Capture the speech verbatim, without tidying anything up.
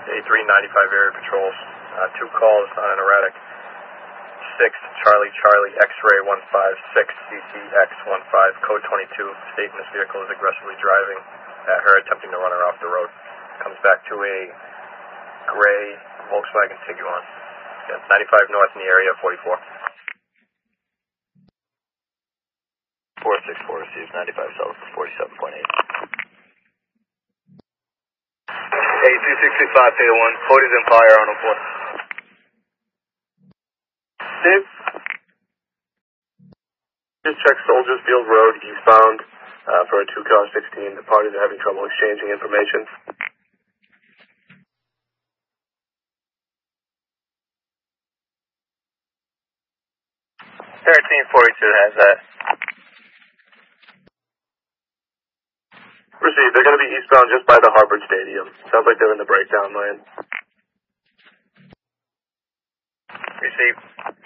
A three ninety-five area patrols. Uh, two calls on an erratic six Charlie Charlie X-ray one five six C C X one five code twenty-two. Stating this vehicle is aggressively driving at her, attempting to run her off the road. Comes back to a gray Volkswagen Tiguan. Yeah, ninety-five north in the area, forty-four. four six four receives ninety-five south for forty-seven point eight. A two sixty-five, Theta one, Cody's Empire on oh four. Dave, just check Soldiers Field Road eastbound uh, for a two car sixteen. The parties are having trouble exchanging information. thirteen forty-two has that. Received. They're going to be eastbound just by the Harvard Stadium. Sounds like they're in the breakdown lane. Received.